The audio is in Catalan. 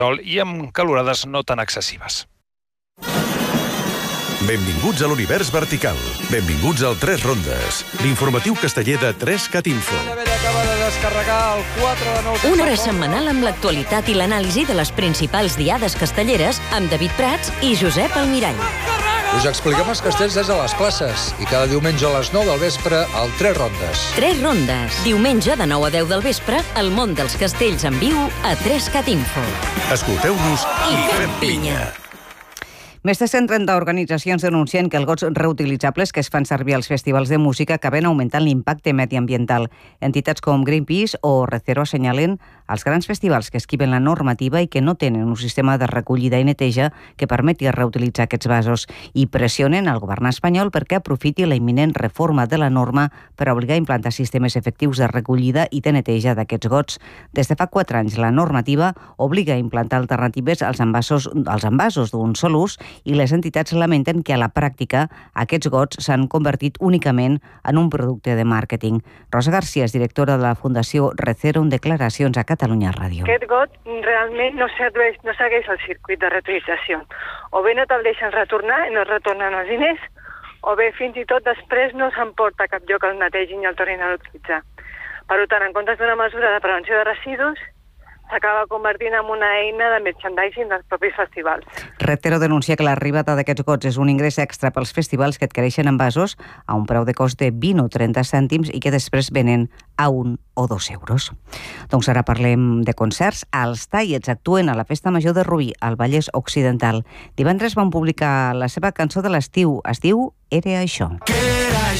i amb calorades no tan excessives. Benvinguts a l'univers vertical. Benvinguts al 3 Rondes, l'informatiu casteller de 3CAT Info. Una hora setmanal amb l'actualitat i l'anàlisi de les principals diades castelleres amb David Prats i Josep Almirall. Us expliquem els castells des de les classes i cada diumenge a les 9 del vespre al 3 Rondes. 3 Rondes. Diumenge de 9 a 10 del vespre, el món dels castells en viu a 3CAT Info. Escolteu-nos i fem pinya. Més de 130 organitzacions denuncien que els gots reutilitzables que es fan servir als festivals de música acaben augmentant l'impacte mediambiental. Entitats com Greenpeace o Recero assenyalen els grans festivals que esquiven la normativa i que no tenen un sistema de recollida i neteja que permeti reutilitzar aquests vasos i pressionen el govern espanyol perquè aprofiti la imminent reforma de la norma per obligar a implantar sistemes efectius de recollida i de neteja d'aquests gots. Des de fa 4 anys, la normativa obliga a implantar alternatives als envasos d'un sol ús i les entitats lamenten que a la pràctica aquests gots s'han convertit únicament en un producte de màrqueting. Rosa García és directora de la Fundació Recero en declaracions a Catalunya Ràdio. Aquest got realment no segueix el circuit de reutilització. O bé no te'l deixen retornar i no es retornen els diners, o bé fins i tot després no s'emporta a cap lloc el netegin i el tornin a utilitzar. Per tant, en comptes d'una mesura de prevenció de residus, s'acaba convertint en una eina de merchandising dels propis festivals. Recero denuncia que l'arribada d'aquests gots és un ingrés extra pels festivals que adquireixen envasos a un preu de cost de 20 o 30 cèntims i que després venen a 1 o 2 euros. Doncs ara parlem de concerts. Els Tallets actuen a la Festa Major de Rubí, al Vallès Occidental. Divendres van publicar la seva cançó de l'estiu. Es diu Era això.